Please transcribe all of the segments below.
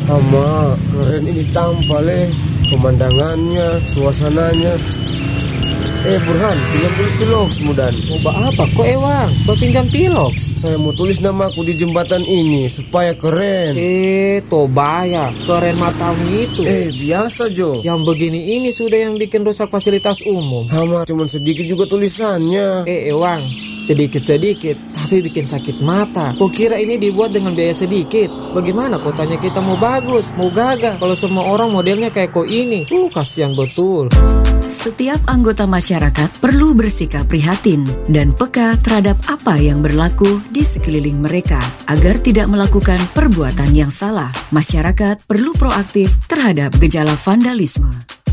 Ama, keren ini tampal pemandangannya, suasananya. Burhan, pinjam dulu piloks mudan. Mau apa kok Ewang? Pinjam piloks? Saya mau tulis namaku di jembatan ini supaya keren. Tobaya, keren matamu itu. Biasa Jo. Yang begini ini sudah yang bikin rusak fasilitas umum. Hama, cuman sedikit juga tulisannya. Ewang, sedikit-sedikit tapi bikin sakit mata. Kok kira ini dibuat dengan biaya sedikit? Bagaimana kotanya kita mau bagus, mau gagah kalau semua orang modelnya kayak kok ini? Kasihan betul. Setiap anggota masyarakat perlu bersikap prihatin dan peka terhadap apa yang berlaku di sekeliling mereka agar tidak melakukan perbuatan yang salah. Masyarakat perlu proaktif terhadap gejala vandalisme.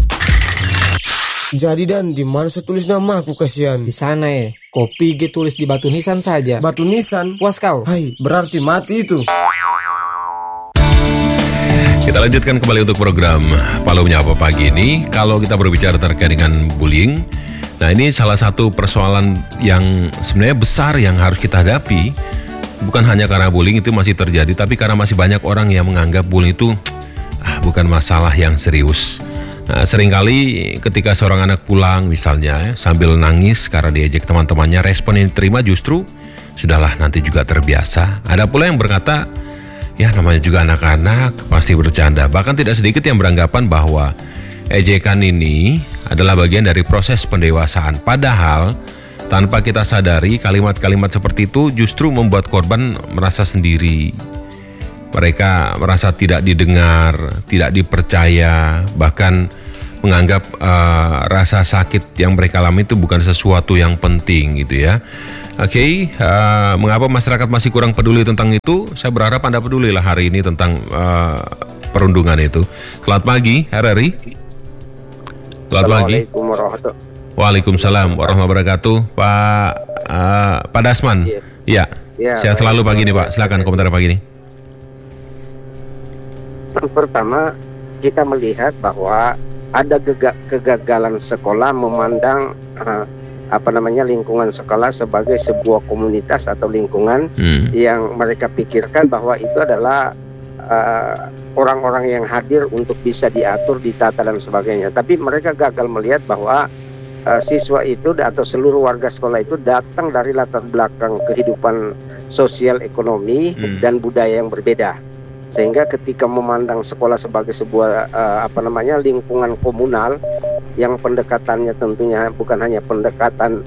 Jadi Dan, di mana saya tulis nama aku kasihan? Di sana kopi tulis di batu nisan saja. Batu nisan? Puas kau? Hai, berarti mati itu. Kita lanjutkan kembali untuk program Palu Menyapa pagi ini. Kalau kita berbicara terkait dengan bullying, nah ini salah satu persoalan yang sebenarnya besar yang harus kita hadapi. Bukan hanya karena bullying itu masih terjadi, tapi karena masih banyak orang yang menganggap bullying itu bukan masalah yang serius. Nah, seringkali ketika seorang anak pulang misalnya sambil nangis karena diejek teman-temannya, respon yang diterima justru sudahlah nanti juga terbiasa. Ada pula yang berkata, ya namanya juga anak-anak pasti bercanda. Bahkan tidak sedikit yang beranggapan bahwa ejekan ini adalah bagian dari proses pendewasaan. Padahal tanpa kita sadari kalimat-kalimat seperti itu justru membuat korban merasa sendiri. Mereka merasa tidak didengar, tidak dipercaya, bahkan menganggap rasa sakit yang mereka alami itu bukan sesuatu yang penting gitu ya. Oke, mengapa masyarakat masih kurang peduli tentang itu? Saya berharap Anda pedulilah hari ini tentang perundungan itu. Selamat pagi, RRI. Selamat pagi. Assalamualaikum warahmatullahi. Waalaikumsalam warahmatullahi wabarakatuh. Pak Dasman. Iya. Sehat selalu pagi ini Pak. Silakan komentar pagi ini. Pertama, kita melihat bahwa ada kegagalan sekolah memandang lingkungan sekolah sebagai sebuah komunitas atau lingkungan yang mereka pikirkan bahwa itu adalah orang-orang yang hadir untuk bisa diatur, ditata dan sebagainya. Tapi mereka gagal melihat bahwa siswa itu atau seluruh warga sekolah itu datang dari latar belakang kehidupan sosial, ekonomi dan budaya yang berbeda. Sehingga ketika memandang sekolah sebagai sebuah lingkungan komunal yang pendekatannya tentunya bukan hanya pendekatan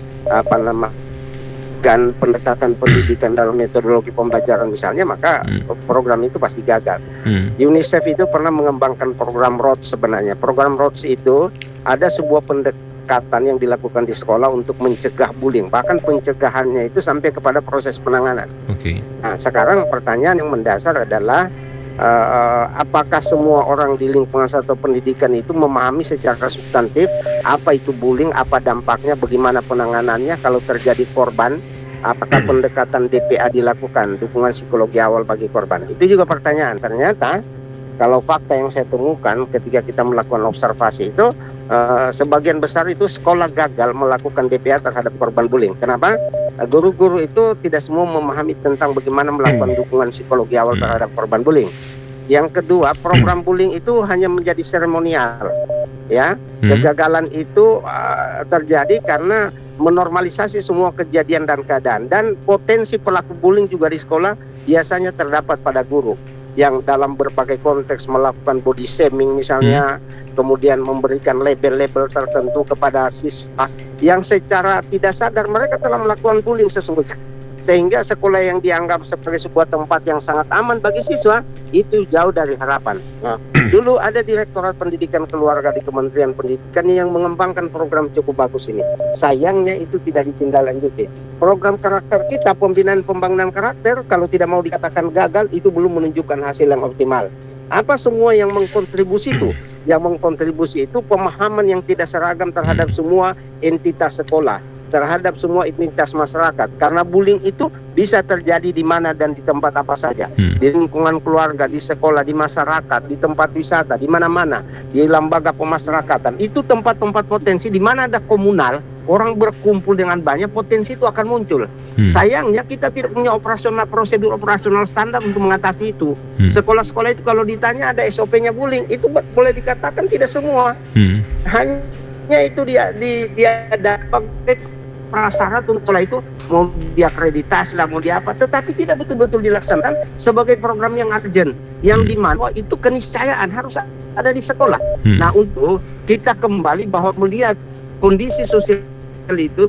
pendekatan pendidikan dalam metodologi pembelajaran misalnya, maka program itu pasti gagal. UNICEF itu pernah mengembangkan program ROTS sebenarnya. Program ROTS itu ada sebuah pendekatan yang dilakukan di sekolah untuk mencegah bullying. Bahkan pencegahannya itu sampai kepada proses penanganan. Nah, sekarang pertanyaan yang mendasar adalah apakah semua orang di lingkungan satu pendidikan itu memahami secara substantif apa itu bullying, apa dampaknya, bagaimana penanganannya kalau terjadi korban, apakah pendekatan DPA dilakukan, dukungan psikologi awal bagi korban. Itu juga pertanyaan. Ternyata kalau fakta yang saya temukan ketika kita melakukan observasi itu sebagian besar itu sekolah gagal melakukan DPA terhadap korban bullying. Kenapa? Guru-guru itu tidak semua memahami tentang bagaimana melakukan dukungan psikologi awal terhadap korban bullying. Yang kedua, program bullying itu hanya menjadi seremonial. Ya, kegagalan itu terjadi karena menormalisasi semua kejadian dan keadaan, dan potensi pelaku bullying juga di sekolah biasanya terdapat pada guru yang dalam berbagai konteks melakukan body shaming misalnya, kemudian memberikan label-label tertentu kepada siswa yang secara tidak sadar mereka telah melakukan bullying sesungguhnya. Sehingga sekolah yang dianggap sebagai sebuah tempat yang sangat aman bagi siswa itu jauh dari harapan. Nah, dulu ada Direktorat Pendidikan Keluarga di Kementerian Pendidikan yang mengembangkan program cukup bagus ini. Sayangnya itu tidak ditindaklanjuti. Program karakter kita, pembinaan pembangunan karakter, kalau tidak mau dikatakan gagal, itu belum menunjukkan hasil yang optimal. Apa semua yang mengkontribusi itu? Yang mengkontribusi itu pemahaman yang tidak seragam terhadap semua entitas sekolah. terhadap semua identitas masyarakat, karena bullying itu bisa terjadi di mana dan di tempat apa saja, di lingkungan keluarga, di sekolah, di masyarakat, di tempat wisata, di mana-mana, di lembaga pemasyarakatan. Itu tempat-tempat potensi di mana ada komunal, orang berkumpul dengan banyak, potensi itu akan muncul. Sayangnya kita tidak punya prosedur operasional standar untuk mengatasi itu. Sekolah-sekolah itu kalau ditanya ada SOP-nya bullying, itu boleh dikatakan tidak semua. Hanya itu dia dapat prasyarat untuk sekolah itu, mau diakreditasi lah, mau dia apa, tetapi tidak betul-betul dilaksanakan sebagai program yang urgent, yang dimana itu keniscayaan harus ada di sekolah. Nah, untuk kita kembali bahwa melihat kondisi sosial itu,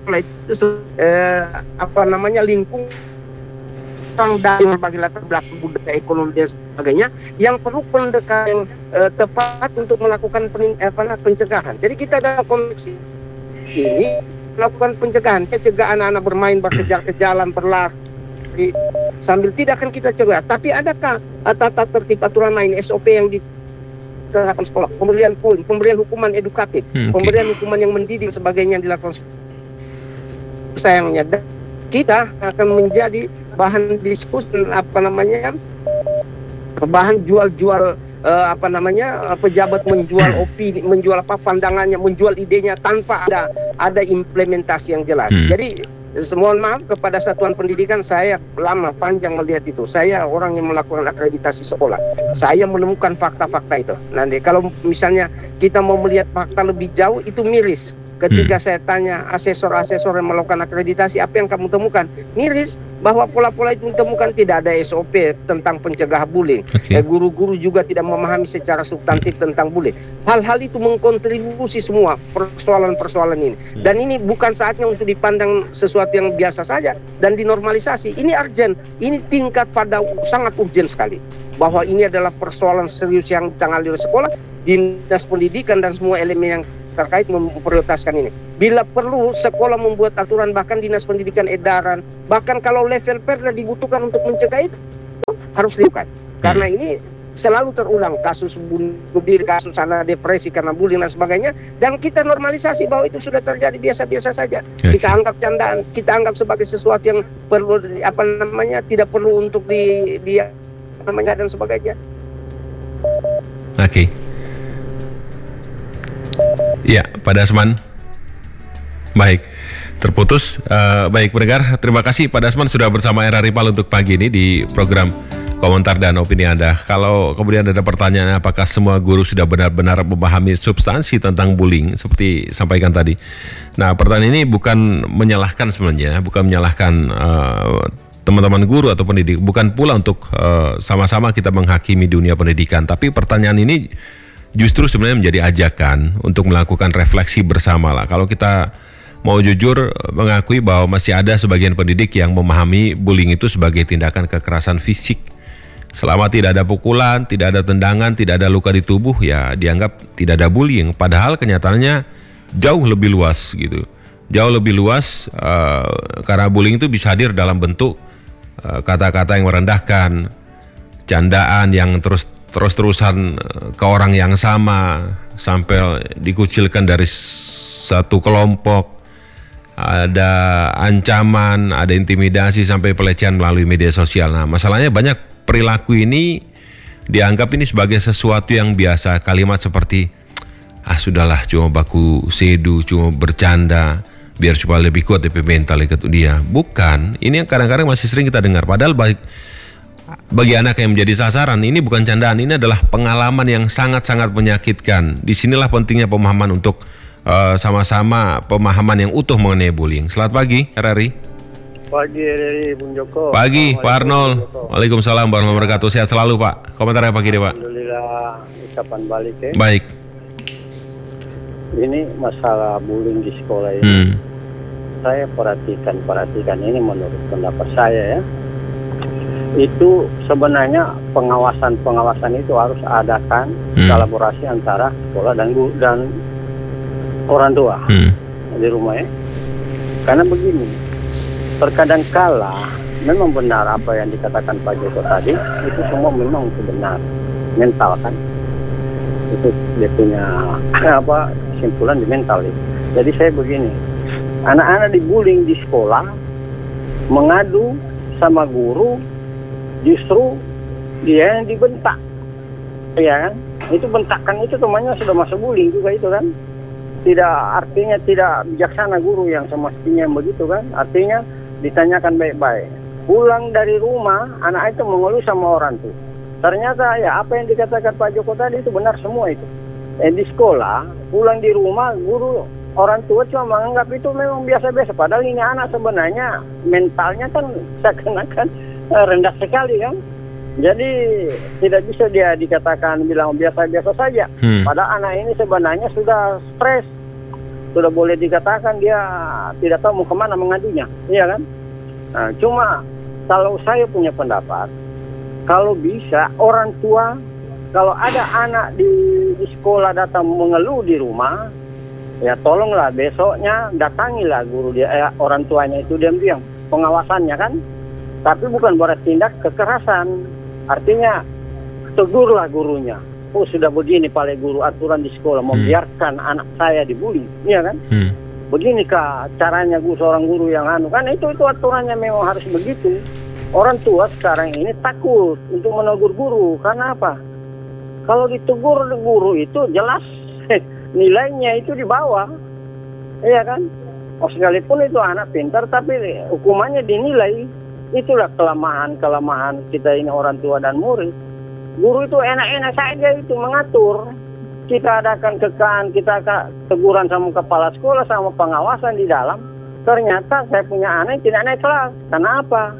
lingkung dari berbagai latar belakang budaya, ekonomi dan sebagainya, yang perlu pendekatan tepat untuk melakukan pencegahan. Jadi kita dalam konteks ini melakukan pencegahan, cegah anak-anak bermain, berkejar-kejaran, berlari, sambil tidak akan kita cegah. Tapi adakah tata tertib aturan lain, SOP yang diterapkan sekolah, pemberian poin, pemberian hukuman edukatif, pemberian hukuman yang mendidik, sebagainya yang dilakukan. Sayangnya kita akan menjadi bahan diskusi, bahan jual-jual pejabat menjual opini, menjual pandangannya, menjual idenya tanpa ada implementasi yang jelas. Jadi mohon maaf kepada satuan pendidikan, saya lama panjang melihat itu. Saya orang yang melakukan akreditasi sekolah. Saya menemukan fakta-fakta itu. Nanti kalau misalnya kita mau melihat fakta lebih jauh, itu miris. Ketika saya tanya asesor-asesor yang melakukan akreditasi, apa yang kamu temukan? Miris bahwa pola-pola itu ditemukan tidak ada SOP tentang pencegah bullying. Guru-guru juga tidak memahami secara substantif tentang bullying. Hal-hal itu mengkontribusi semua persoalan-persoalan ini. Dan ini bukan saatnya untuk dipandang sesuatu yang biasa saja dan dinormalisasi. Ini urgent, ini tingkat pada sangat urgent sekali. Bahwa ini adalah persoalan serius yang ditangani oleh sekolah, dinas pendidikan dan semua elemen yang terkait memprioritaskan ini. Bila perlu sekolah membuat aturan, bahkan dinas pendidikan edaran, bahkan kalau level perda dibutuhkan untuk mencegah itu harus dilakukan. Karena ini selalu terulang kasus bunuh diri, kasus anak depresi karena bullying dan sebagainya, dan kita normalisasi bahwa itu sudah terjadi biasa-biasa saja. Kita anggap candaan, kita anggap sebagai sesuatu yang perlu tidak perlu untuk dan sebagainya. Ya, Pak Dasman. Baik, terputus. Baik, pendengar, terima kasih Pak Dasman sudah bersama RRI Palu untuk pagi ini di program Komentar dan Opini Anda. Kalau kemudian ada pertanyaan apakah semua guru sudah benar-benar memahami substansi tentang bullying seperti sampaikan tadi. Nah, pertanyaan ini bukan menyalahkan sebenarnya, bukan menyalahkan teman-teman guru atau pendidik, bukan pula untuk sama-sama kita menghakimi dunia pendidikan, tapi pertanyaan ini justru sebenarnya menjadi ajakan untuk melakukan refleksi bersama lah. Kalau kita mau jujur mengakui bahwa masih ada sebagian pendidik yang memahami bullying itu sebagai tindakan kekerasan fisik. Selama tidak ada pukulan, tidak ada tendangan, tidak ada luka di tubuh, ya dianggap tidak ada bullying. Padahal kenyataannya jauh lebih luas gitu. Jauh lebih luas karena bullying itu bisa hadir dalam bentuk kata-kata yang merendahkan, candaan yang terus-terusan ke orang yang sama sampai dikucilkan dari satu kelompok, ada ancaman, ada intimidasi sampai pelecehan melalui media sosial. Nah, masalahnya banyak perilaku ini dianggap ini sebagai sesuatu yang biasa. Kalimat seperti sudahlah, cuma baku sedu, cuma bercanda biar supaya lebih kuat DP mental ikut dia. Bukan, ini yang kadang-kadang masih sering kita dengar. Padahal bagi anak yang menjadi sasaran, ini bukan candaan, ini adalah pengalaman yang sangat-sangat menyakitkan. Disinilah pentingnya pemahaman untuk sama-sama pemahaman yang utuh mengenai bullying. Selamat pagi, RRI. Pagi, RRI, Bung Joko. Pagi, Pak Arnold. Waalaikumsalam warahmatullahi wabarakatuh. Sehat selalu, Pak. Komentarnya pagi deh, Pak. Alhamdulillah, ucapan balik ya. Baik. Ini masalah bullying di sekolah ini. Saya perhatikan ini menurut pendapat saya ya. Itu sebenarnya pengawasan itu harus adakan kolaborasi antara sekolah dan guru dan orang tua di rumah ya. Karena begini, terkadang kala memang benar apa yang dikatakan Pak Joko tadi, itu semua memang benar, mental kan. Itu dia punya kesimpulan di mental itu. Jadi saya begini, Anak-anak dibullying di sekolah, mengadu sama guru, justru dia yang dibentak, ya kan? Itu bentakan itu temannya sudah masuk bullying juga itu kan? Tidak, artinya tidak bijaksana guru yang semestinya begitu kan? Artinya ditanyakan baik-baik. Pulang dari rumah, anak itu mengeluh sama orang tuh. Ternyata ya apa yang dikatakan Pak Joko tadi itu benar semua itu. Di sekolah, pulang di rumah, guru orang tua cuma menganggap itu memang biasa-biasa. Padahal ini anak sebenarnya mentalnya kan seakan-akan rendah sekali kan. Jadi tidak bisa dia dikatakan bilang biasa-biasa saja. Padahal anak ini sebenarnya sudah stres. Sudah boleh dikatakan dia tidak tahu mau kemana mengadunya. Iya kan? Nah, cuma kalau saya punya pendapat, kalau bisa orang tua, kalau ada anak di sekolah datang mengeluh di rumah, ya tolonglah besoknya datangilah guru dia, orang tuanya itu diam-diam. Pengawasannya kan. Tapi bukan berarti tindak kekerasan. Artinya tegurlah gurunya. Oh sudah begini Pak guru aturan di sekolah membiarkan anak saya dibully, iya kan? Beginikah caranya seorang guru yang kan itu aturannya memang harus begitu. Orang tua sekarang ini takut untuk menegur guru karena apa? Kalau ditegur guru itu jelas nilainya itu di bawah, iya kan? Oh sekalipun itu anak pintar tapi hukumannya dinilai. Itulah kelemahan kita ini orang tua dan murid. Guru itu enak-enak saja itu mengatur. Kita adakan kita teguran sama kepala sekolah, sama pengawasan di dalam. Ternyata saya punya anak tidak naik kelas. Kenapa?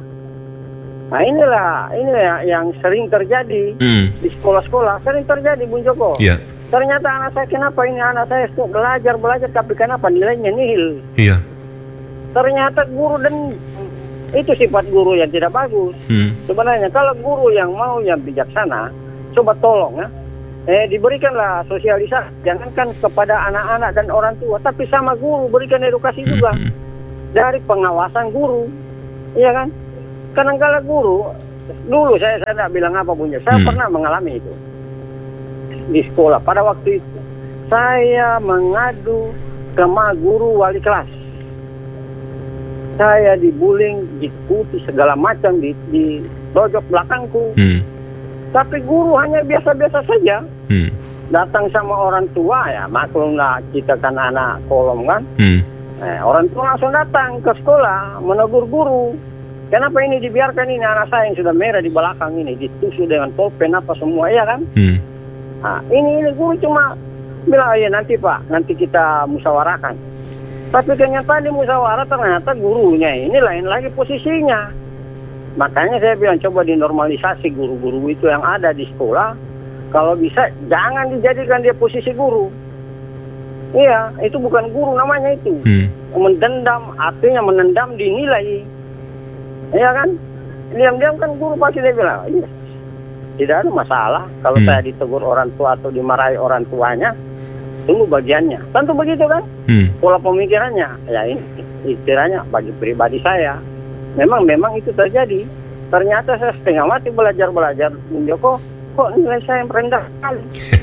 Nah inilah yang sering terjadi di sekolah-sekolah. Sering terjadi Bung Joko. Yeah. Ternyata anak saya kenapa ini anak saya belajar tapi kenapa nilainya nihil? Iya. Ternyata guru dan itu sifat guru yang tidak bagus. Sebenarnya kalau guru yang mau yang bijaksana, coba tolong ya, diberikanlah sosialisasi, jangankan kepada anak-anak dan orang tua, tapi sama guru berikan edukasi juga dari pengawasan guru, iya kan? Kadang-kadang guru, dulu saya tidak bilang apa punya, saya pernah mengalami itu di sekolah. Pada waktu itu saya mengadu ke guru wali kelas. Saya dibullying, diikuti segala macam di pojok belakangku. Tapi guru hanya biasa-biasa saja. Datang sama orang tua, ya maklumlah kita kan anak kolom kan. Orang tua langsung datang ke sekolah menegur guru. Kenapa ini dibiarkan ini anak saya yang sudah merah di belakang ini ditusuk dengan topeng apa semua ya kan? Nah, ini guru cuma bilang ya nanti Pak, nanti kita musyawarahkan. Tapi kenyataan di musyawarah ternyata gurunya ini lain lagi posisinya. Makanya saya bilang coba dinormalisasi guru-guru itu yang ada di sekolah. Kalau bisa jangan dijadikan dia posisi guru. Iya, itu bukan guru namanya itu. Mendendam, artinya menendam dinilai. Iya kan? Diam-diam kan guru pasti dia bilang, iya, tidak ada masalah kalau saya ditegur orang tua atau dimarahi orang tuanya. Tunggu bagiannya. Tentu begitu kan? Pola pemikirannya. Ya ini istilahnya bagi pribadi saya. Memang itu terjadi. Ternyata saya setengah mati belajar. Bung Joko, kok nilai saya rendah sekali.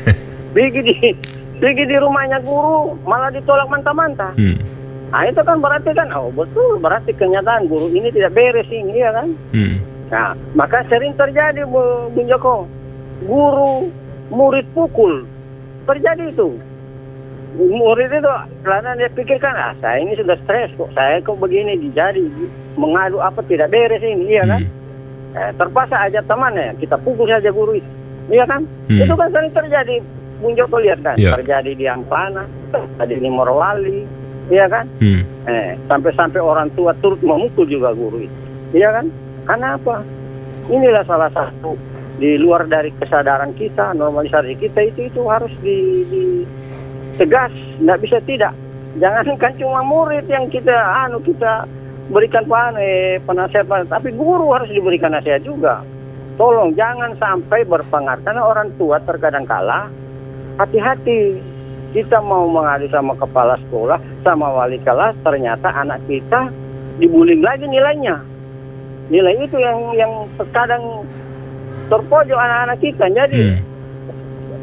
Pergi di rumahnya guru malah ditolak mantah-mantah. Nah itu kan berarti kan, oh betul berarti kenyataan guru ini tidak beres ini ya kan? Nah maka sering terjadi Bung Joko. Guru murid pukul. Terjadi itu. Murid itu karena dia pikirkan saya ini sudah stres kok, saya kok begini dijadi mengadu apa tidak beres ini, iya kan? Terpaksa aja temannya kita pukul saja guru itu, iya kan? Itu kan sering terjadi, Bung Joko lihat kan, terjadi di Ampana, tadi di Morowali, iya kan? Sampai orang tua turut memukul juga guru itu, iya kan? Karena apa? Inilah salah satu di luar dari kesadaran kita, normalisasi kita itu harus tegas, tidak bisa tidak. Jangankan cuma murid yang kita berikan penasihat, tapi guru harus diberikan nasihat juga. Tolong jangan sampai berpengaruh karena orang tua terkadang kala hati-hati. Kita mau mengadu sama kepala sekolah, sama wali kelas, ternyata anak kita dibullying lagi nilainya. Nilai itu yang terkadang terpojok anak-anak kita. Jadi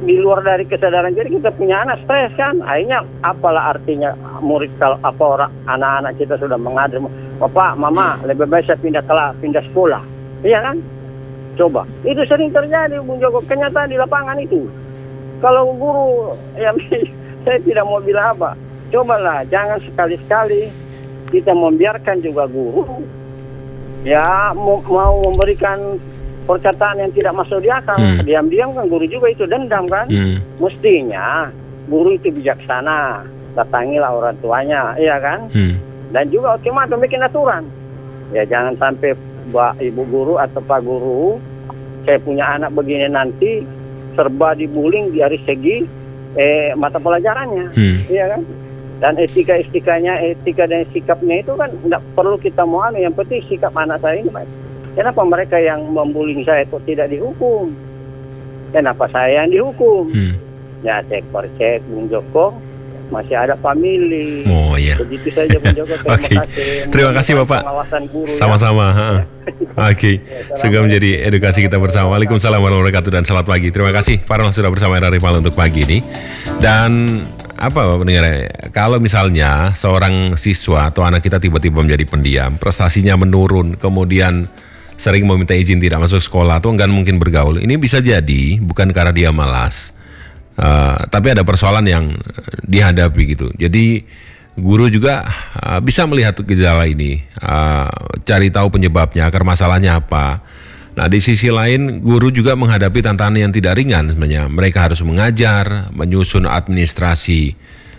di luar dari kesadaran. Jadi kita punya anak stres kan. Akhirnya apalah artinya murid kalau anak-anak kita sudah mengajar, Bapak, Mama, lebih baik saya pindah sekolah. Iya kan? Coba. Itu sering terjadi, Bung Joko, kenyataan di lapangan itu. Kalau guru, ya saya tidak mau bilang apa. Cobalah, jangan sekali-sekali kita membiarkan juga guru ya mau memberikan perkataan yang tidak masuk di akal. Diam-diam kan guru juga itu dendam kan. Mestinya guru itu bijaksana, datangilah orang tuanya, iya kan. Dan juga ultimatum bikin aturan. Ya jangan sampai ibu guru atau pak guru, saya punya anak begini nanti serba dibullying dari segi mata pelajarannya, iya kan. Dan etika dan sikapnya itu kan tidak perlu kita mau yang penting sikap anak saya ini baik. Kenapa mereka yang membullying saya kok tidak dihukum? Kenapa saya yang dihukum? Ya cek Bung Joko, masih ada famili. Oh iya. Begitu saja Bung Joko. Terima kasih. Terima kasih Bapak. Pengawasan guru. Sama-sama. Oke. Sudah menjadi edukasi kita bersama. Waalaikumsalam warahmatullahi wabarakatuh dan selamat pagi. Terima kasih Farhan sudah bersama RRI Palu untuk pagi ini. Dan apa pendengar, kalau misalnya seorang siswa atau anak kita tiba-tiba menjadi pendiam, prestasinya menurun, kemudian sering meminta izin tidak masuk sekolah atau enggak mungkin bergaul, ini bisa jadi bukan karena dia malas, tapi ada persoalan yang dihadapi gitu. Jadi guru juga bisa melihat gejala ini, cari tahu penyebabnya, akar masalahnya apa. Nah di sisi lain guru juga menghadapi tantangan yang tidak ringan sebenarnya. Mereka harus mengajar, menyusun administrasi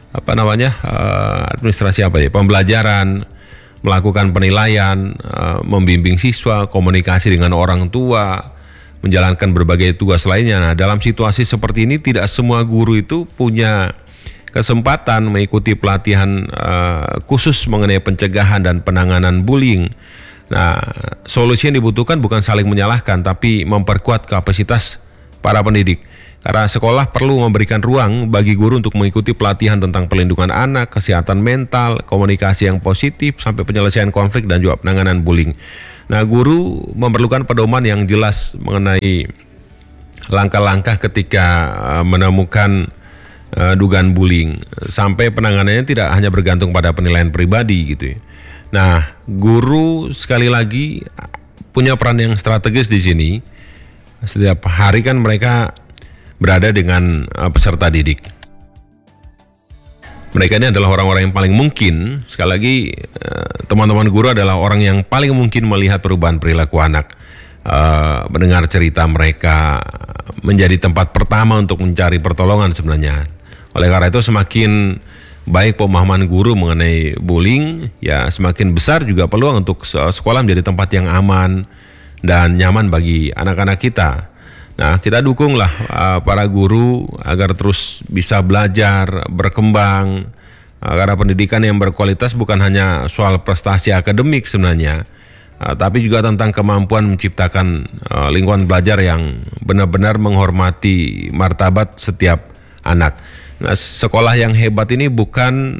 pembelajaran, melakukan penilaian, membimbing siswa, komunikasi dengan orang tua, menjalankan berbagai tugas lainnya. Nah dalam situasi seperti ini tidak semua guru itu punya kesempatan mengikuti pelatihan khusus mengenai pencegahan dan penanganan bullying. Nah, solusi yang dibutuhkan bukan saling menyalahkan, tapi memperkuat kapasitas para pendidik. Karena sekolah perlu memberikan ruang bagi guru untuk mengikuti pelatihan tentang perlindungan anak, kesehatan mental, komunikasi yang positif, sampai penyelesaian konflik dan juga penanganan bullying. Nah, guru memerlukan pedoman yang jelas mengenai langkah-langkah ketika menemukan dugaan bullying, sampai penanganannya tidak hanya bergantung pada penilaian pribadi gitu ya. Nah, guru sekali lagi punya peran yang strategis di sini. Setiap hari kan mereka berada dengan peserta didik. Mereka ini adalah orang-orang yang paling mungkin, sekali lagi teman-teman guru adalah orang yang paling mungkin melihat perubahan perilaku anak, mendengar cerita mereka, menjadi tempat pertama untuk mencari pertolongan sebenarnya. Oleh karena itu semakin baik pemahaman guru mengenai bullying, ya semakin besar juga peluang untuk sekolah menjadi tempat yang aman dan nyaman bagi anak-anak kita. Nah, kita dukunglah para guru agar terus bisa belajar, berkembang, karena pendidikan yang berkualitas bukan hanya soal prestasi akademik sebenarnya, tapi juga tentang kemampuan menciptakan lingkungan belajar yang benar-benar menghormati martabat setiap anak. Nah, sekolah yang hebat ini bukan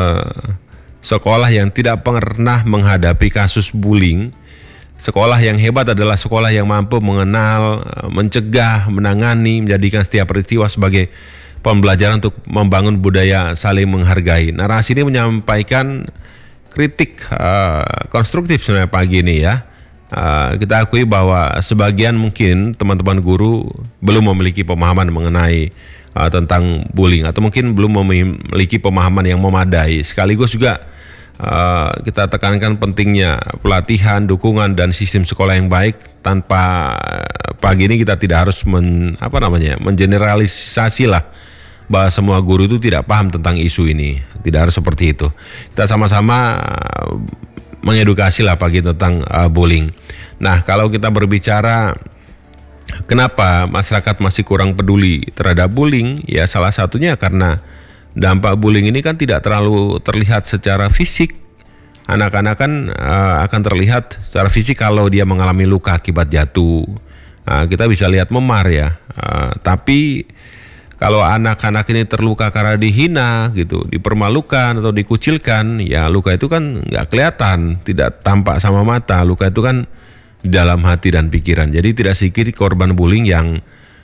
sekolah yang tidak pernah menghadapi kasus bullying. Sekolah yang hebat adalah sekolah yang mampu mengenal, mencegah, menangani, menjadikan setiap peristiwa sebagai pembelajaran untuk membangun budaya saling menghargai. Narasi ini menyampaikan kritik konstruktif sebenarnya pagi ini ya. Kita akui bahwa sebagian mungkin teman-teman guru belum memiliki pemahaman mengenai tentang bullying, atau mungkin belum memiliki pemahaman yang memadai. Sekaligus juga kita tekankan pentingnya pelatihan, dukungan, dan sistem sekolah yang baik. Tanpa pagi ini kita tidak harus mengeneralisasi lah bahwa semua guru itu tidak paham tentang isu ini. Tidak harus seperti itu. Kita sama-sama mengedukasi lah pagi tentang bullying. Nah, kalau kita berbicara kenapa masyarakat masih kurang peduli terhadap bullying, ya salah satunya karena dampak bullying ini kan tidak terlalu terlihat secara fisik. Anak-anak kan akan terlihat secara fisik kalau dia mengalami luka akibat jatuh. Kita bisa lihat memar ya. Tapi kalau anak-anak ini terluka karena dihina gitu, dipermalukan atau dikucilkan, ya luka itu kan nggak kelihatan, tidak tampak sama mata. Luka itu kan di dalam hati dan pikiran. Jadi tidak sedikit korban bullying yang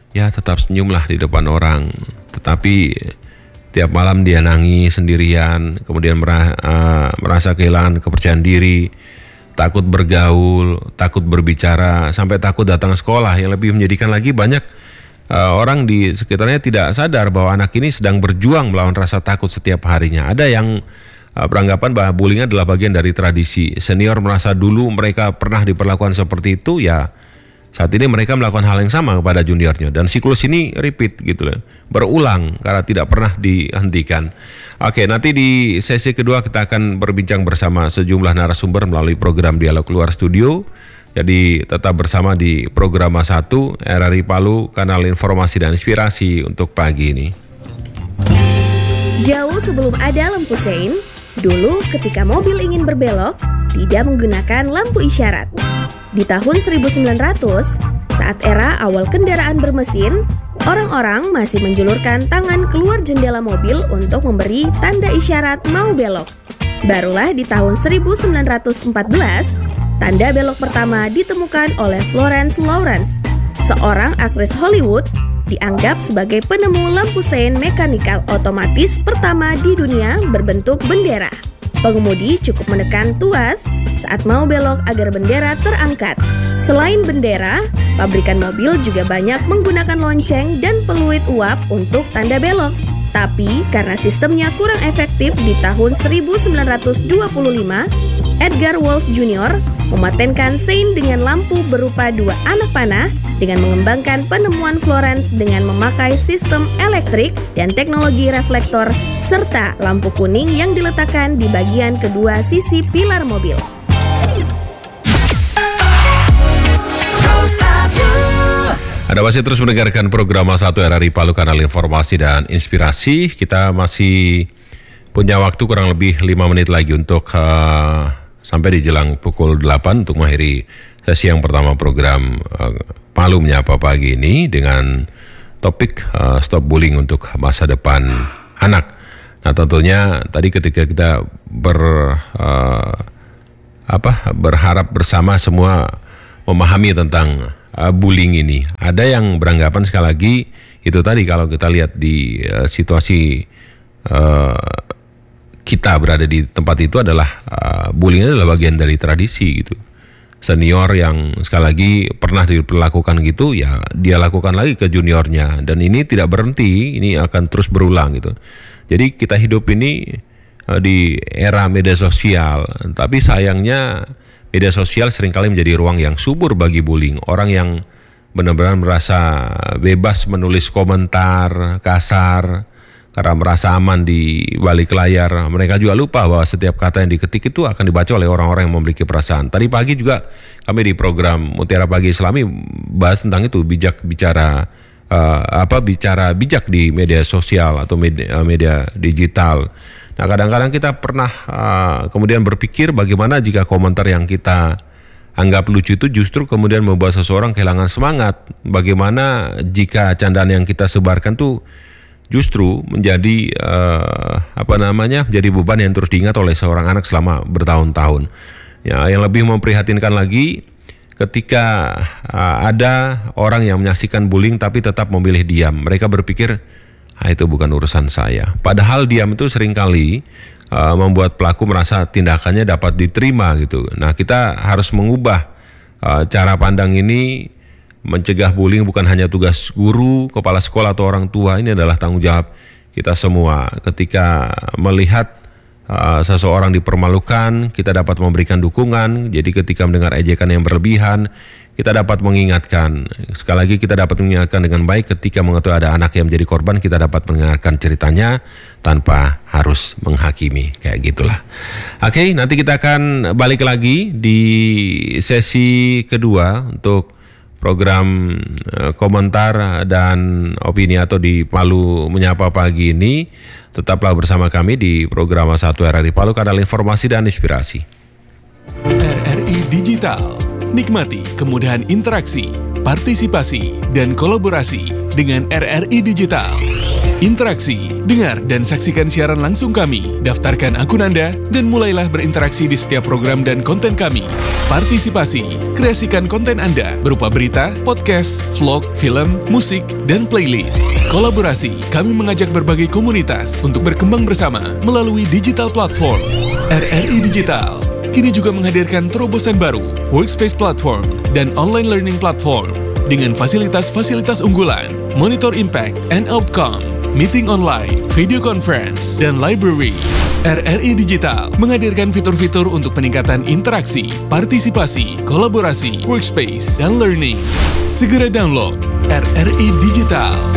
ya tetap senyumlah di depan orang. Tetapi tiap malam dia nangis sendirian, kemudian merasa kehilangan kepercayaan diri, takut bergaul, takut berbicara, sampai takut datang sekolah. Yang lebih menjadikan lagi, banyak orang di sekitarnya tidak sadar bahwa anak ini sedang berjuang melawan rasa takut setiap harinya. Ada yang beranggapan bahwa bullying adalah bagian dari tradisi. Senior merasa dulu mereka pernah diperlakukan seperti itu, ya saat ini mereka melakukan hal yang sama kepada juniornya, dan siklus ini repeat gitu loh, berulang karena tidak pernah dihentikan. Oke, nanti di sesi kedua kita akan berbincang bersama sejumlah narasumber melalui program Dialog Luar Studio. Jadi tetap bersama di program 1 RRI Palu, kanal informasi dan inspirasi untuk pagi ini. Jauh sebelum ada lampu sein, dulu ketika mobil ingin berbelok, tidak menggunakan lampu isyarat. Di tahun 1900, saat era awal kendaraan bermesin, orang-orang masih menjulurkan tangan keluar jendela mobil untuk memberi tanda isyarat mau belok. Barulah di tahun 1914, tanda belok pertama ditemukan oleh Florence Lawrence, seorang aktris Hollywood, dianggap sebagai penemu lampu sein mekanikal otomatis pertama di dunia berbentuk bendera. Pengemudi cukup menekan tuas saat mau belok agar bendera terangkat. Selain bendera, pabrikan mobil juga banyak menggunakan lonceng dan peluit uap untuk tanda belok. Tapi karena sistemnya kurang efektif di tahun 1925, Edgar Wolff Jr. mematenkan sein dengan lampu berupa 2 anak panah dengan mengembangkan penemuan Florence dengan memakai sistem elektrik dan teknologi reflektor serta lampu kuning yang diletakkan di bagian kedua sisi pilar mobil. Anda masih terus mendengarkan program 1 RRI Palu, kanal informasi dan inspirasi. Kita masih punya waktu kurang lebih 5 menit lagi untuk sampai di jelang pukul 8 untuk mengakhiri sesi yang pertama program Palu Menyapa pagi ini dengan topik stop bullying untuk masa depan anak. Nah, tentunya tadi ketika kita berharap bersama semua memahami tentang bullying ini, ada yang beranggapan sekali lagi itu tadi, kalau kita lihat di situasi kita berada di tempat itu adalah bullying adalah bagian dari tradisi gitu. Senior yang sekali lagi pernah diperlakukan gitu, ya dia lakukan lagi ke juniornya, dan ini tidak berhenti, ini akan terus berulang gitu. Jadi kita hidup ini di era media sosial, tapi sayangnya media sosial seringkali menjadi ruang yang subur bagi bullying. Orang yang benar-benar merasa bebas menulis komentar kasar karena merasa aman di balik layar. Mereka juga lupa bahwa setiap kata yang diketik itu akan dibaca oleh orang-orang yang memiliki perasaan. Tadi pagi juga kami di program Mutiara Pagi Islami bahas tentang itu, bicara bijak di media sosial atau media digital. Nah, kadang-kadang kita pernah kemudian berpikir bagaimana jika komentar yang kita anggap lucu itu justru kemudian membuat seseorang kehilangan semangat. Bagaimana jika candaan yang kita sebarkan tuh justru menjadi menjadi beban yang terus diingat oleh seorang anak selama bertahun-tahun. Ya, yang lebih memprihatinkan lagi, ketika ada orang yang menyaksikan bullying tapi tetap memilih diam. Mereka berpikir itu bukan urusan saya. Padahal diam itu seringkali membuat pelaku merasa tindakannya dapat diterima gitu. Nah, kita harus mengubah cara pandang ini. Mencegah bullying bukan hanya tugas guru, kepala sekolah atau orang tua. Ini adalah tanggung jawab kita semua. Ketika melihat seseorang dipermalukan, kita dapat memberikan dukungan. Jadi ketika mendengar ejekan yang berlebihan, kita dapat mengingatkan. Sekali lagi kita dapat mengingatkan dengan baik. Ketika mengetahui ada anak yang menjadi korban, kita dapat mendengarkan ceritanya tanpa harus menghakimi. Kayak gitulah. Oke, nanti kita akan balik lagi di sesi kedua untuk program komentar dan opini atau di Palu Menyapa pagi ini. Tetaplah bersama kami di program 1 RRI Palu, kanal informasi dan inspirasi. RRI Digital. Nikmati kemudahan interaksi, partisipasi, dan kolaborasi dengan RRI Digital. Interaksi, dengar dan saksikan siaran langsung kami. Daftarkan akun Anda dan mulailah berinteraksi di setiap program dan konten kami. Partisipasi, kreasikan konten Anda berupa berita, podcast, vlog, film, musik, dan playlist. Kolaborasi, kami mengajak berbagai komunitas untuk berkembang bersama melalui digital platform. RRI Digital kini juga menghadirkan terobosan baru, workspace platform, dan online learning platform dengan fasilitas-fasilitas unggulan, monitor impact and outcome, meeting online, video conference, dan library. RRI Digital menghadirkan fitur-fitur untuk peningkatan interaksi, partisipasi, kolaborasi, workspace, dan learning. Segera download RRI Digital.